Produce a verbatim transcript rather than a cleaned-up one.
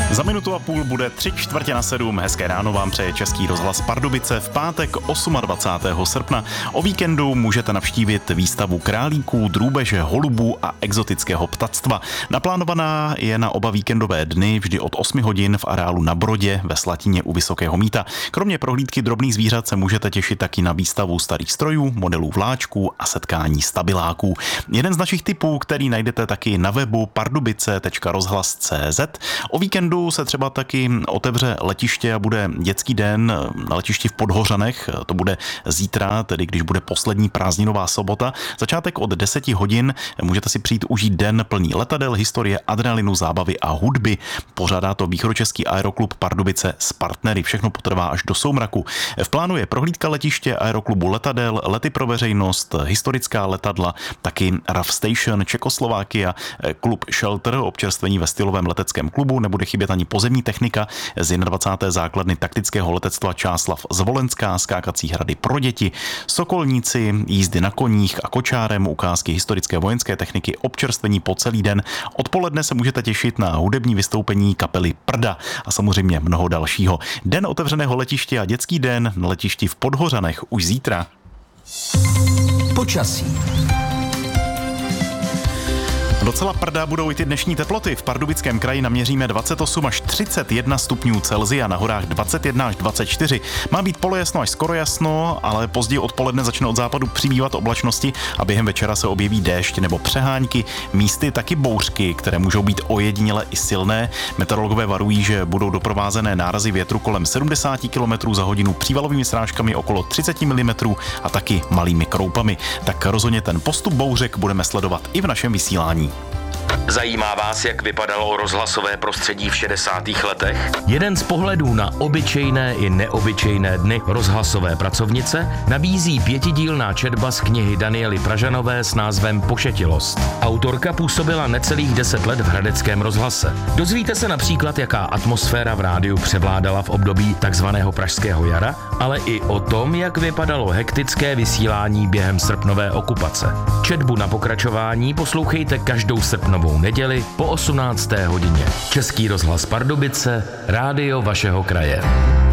Za minutu a půl bude tři čtvrtě na sedm. Hezké ráno vám přeje Český rozhlas Pardubice v pátek dvacátého osmého srpna. O víkendu můžete navštívit výstavu králíků, drůbeže, holubů a exotického ptactva. Naplánovaná je na oba víkendové dny vždy od osmi hodin v areálu Na Brodě ve Slatině u Vysokého Mýta. Kromě prohlídky drobných zvířat se můžete těšit taky na výstavu starých strojů, modelů vláčků a setkání stabiláků. Jeden z našich tipů, který najdete taky na webu pardubice tečka rozhlas tečka cé zet. O víkendu se třeba taky otevře letiště a bude dětský den na letišti v Podhořanech. To bude zítra, tedy když bude poslední prázdninová sobota. Začátek od deseti hodin, můžete si přijít užít den plný letadel, historie, adrenalinu, zábavy a hudby. Pořádá to Východočeský aeroklub Pardubice s partnery. Všechno potrvá až do soumraku. V plánu je prohlídka letiště, aeroklubu letadel, lety pro veřejnost, historická letadla, taky R A F Station, Čekoslovákia, klub Shelter, občerstvení ve stylovém leteckém klubu, nebude chybět ani pozemní technika z dvacáté jedničké základny taktického letectva Čáslav Zvolenská, skákací hrady pro děti, sokolníci, jízdy na koních a kočárem, ukázky historické vojenské techniky, občerstvení po celý den. Odpoledne se můžete těšit na hudební vystoupení kapely Prda a samozřejmě mnoho dalšího. Den otevřeného letiště a dětský den na letišti v Podhořanech už zítra. Počasí. Docela prdá budou i ty dnešní teploty. V Pardubickém kraji naměříme dvacet osm až třicet jedna stupňů Celsia, na horách dvacet jedna až dvacet čtyři. Má být polojasno až skoro jasno, ale později odpoledne začne od západu přibývat oblačnosti a během večera se objeví déšť nebo přehánky, místy taky bouřky, které můžou být ojediněle i silné. Meteorologové varují, že budou doprovázené nárazy větru kolem sedmdesát kilometrů za hodinu, přívalovými srážkami okolo třicet milimetrů a taky malými kroupami. Tak rozhodně ten postup bouřek budeme sledovat i v našem vysílání. Zajímá vás, jak vypadalo rozhlasové prostředí v šedesátých letech? Jeden z pohledů na obyčejné i neobyčejné dny rozhlasové pracovnice nabízí pětidílná četba z knihy Daniely Pražanové s názvem Pošetilost. Autorka působila necelých deset let v hradeckém rozhlase. Dozvíte se například, jaká atmosféra v rádiu převládala v období takzvaného pražského jara, ale i o tom, jak vypadalo hektické vysílání během srpnové okupace. Četbu na pokračování poslouchejte každou srpnovou neděli po osmnácté hodině. Český rozhlas Pardubice, rádio vašeho kraje.